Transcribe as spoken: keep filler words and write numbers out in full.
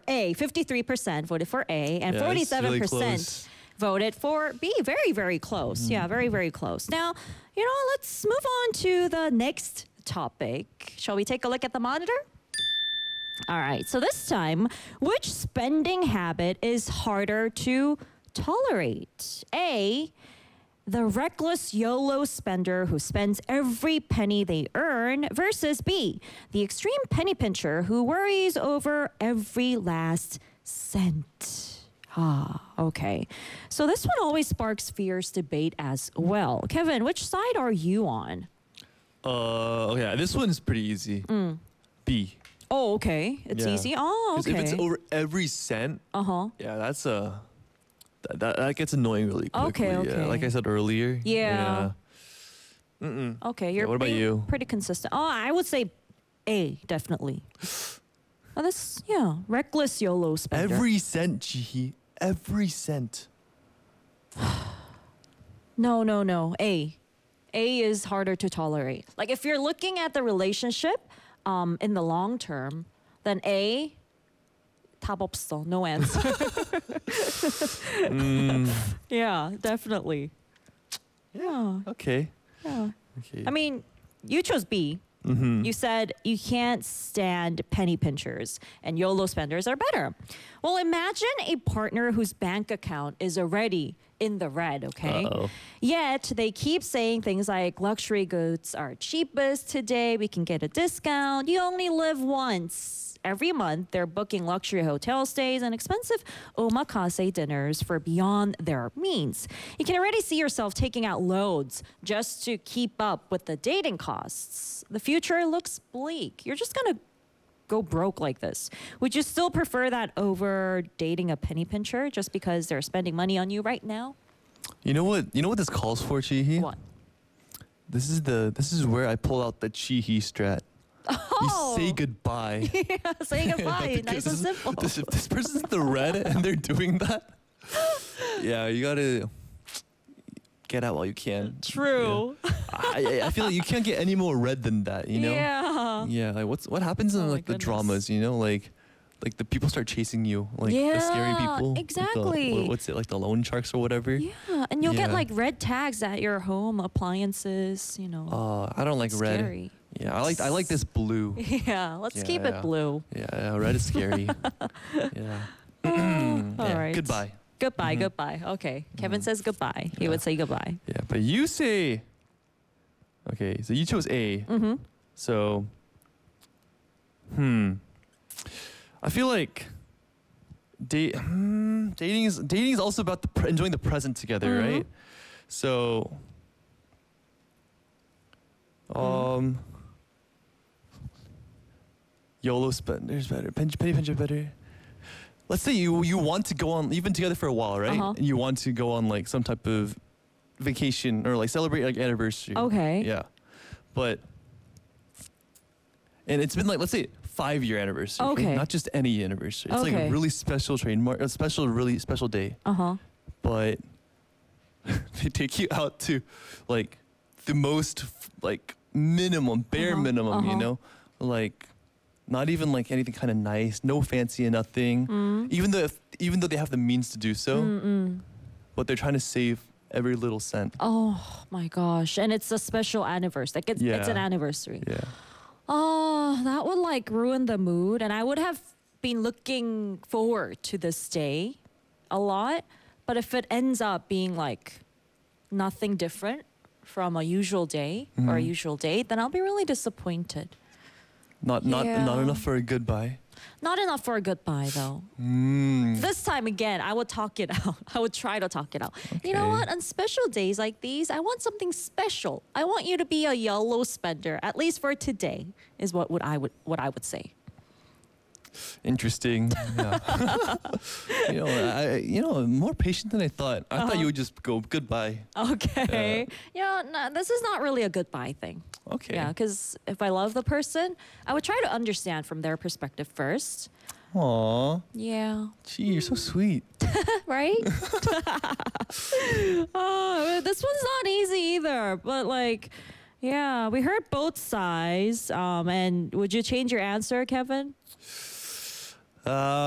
A. fifty-three percent voted for A, and Yeah, it's forty-seven really percent close. voted for B. Very, very close. Yeah, very, very close. Now, you know, let's move on to the next topic. Shall we take a look at the monitor? All right, so this time, which spending habit is harder to tolerate? A, the reckless YOLO spender who spends every penny they earn, versus B, the extreme penny pincher who worries over every last cent. Ah, okay. So this one always sparks fierce debate as well. Kevin, which side are you on? Uh, okay, this one's pretty easy. B. Oh, okay. It's Yeah. easy. Oh, 'Cause okay. if it's over every cent, Uh-huh. yeah, that's a that, that that gets annoying really quickly. Okay, Yeah, okay. like I said earlier. Yeah. Yeah. Mm-mm. Okay, you're what about being you? pretty consistent. Oh, I would say A, definitely. Oh, this, yeah, reckless YOLO spender. Every cent, Jihi. Every cent. No, no, no. A. A is harder to tolerate. Like if you're looking at the relationship um, in the long term, then A, 답 없어. No answer. Mm, Yeah, definitely. Yeah, okay. yeah. Okay. I mean, you chose B. mm-hmm. You said you can't stand penny pinchers and YOLO spenders are better. Well, imagine a partner whose bank account is already in the red, okay? Uh-oh. Yet they keep saying things like luxury goods are cheapest today, we can get a discount, you only live once. Every month, they're booking luxury hotel stays and expensive omakase dinners for beyond their means. You can already see yourself taking out loads just to keep up with the dating costs. The future looks bleak. You're just gonna go broke like this. Would you still prefer that over dating a penny pincher just because they're spending money on you right now? You know what? You know what this calls for, Chihi? What? This is the. This is where I pull out the Chihi strat. Oh, You say goodbye. yeah, say goodbye. Because Nice and this- simple. This, if this person's in the red and they're doing that, yeah, you gotta get out while you can. True. Yeah. I, I I feel like you can't get any more red than that. You know. Yeah. Yeah. Like what's what happens in Oh my like the goodness. dramas? You know, like. Like the people start chasing you, like the scary Yeah, people. like the- exactly. what- what's it like the loan sharks or whatever? Yeah, and you'll get Yeah. like red tags at your home appliances, you know. Uh, I don't like red. Scary. Yeah, I like I like this blue. Yeah, let's Yeah, keep yeah. it blue. Yeah, yeah, red is scary. yeah. All yeah. right. Goodbye. Goodbye, Mhm. goodbye. Okay. Kevin says goodbye. He Yeah. would say goodbye. Yeah, but you say. Okay, so you chose A. Mm-hmm. So. Hmm. I feel like. Date, hmm, dating is dating is also about the pre- enjoying the present together, Mhm. right? So. Um. YOLO spenders better. Pen- Penny pincher better. Let's say you you want to go on, you've been together for a while, right? Uh-huh. And you want to go on like some type of vacation or like celebrate like anniversary. Okay. Yeah, but and it's been like, let's say five year anniversary. Okay. Not just any anniversary. It's like Okay. a really special trademark, a special, really special day. Uh huh. But they take you out to like the most f- like minimum, bare Uh-huh, minimum, you uh-huh. know, like not even like anything kind of nice, no fancy or nothing. Mm. Even though if, even though they have the means to do so, Mm-mm. but they're trying to save every little cent. Oh my gosh. And it's a special anniversary. Like it's, it's an Yeah. anniversary. Yeah. Oh, that would like ruin the mood. And I would have been looking forward to this day a lot. But if it ends up being like nothing different from a usual day or a Mhm. usual date, then I'll be really disappointed. Not not not Yeah. enough for a goodbye. Not enough for a goodbye though. Mm. This time again, I would talk it out. I would try to talk it out. You know Okay. what? On special days like these, I want something special. I want you to be a YOLO spender, at least for today, is what would I would what I would say. Interesting. Yeah. you know, I you know more patient than I thought. I Uh-huh. thought you would just go goodbye. Okay. You know, no, this is not really a goodbye thing. Okay. Yeah, because if I love the person, I would try to understand from their perspective first. Aw. Yeah. Gee, you're so sweet. Right? Oh, this one's not easy either. But like, yeah, we heard both sides. Um, and would you change your answer, Kevin? Uh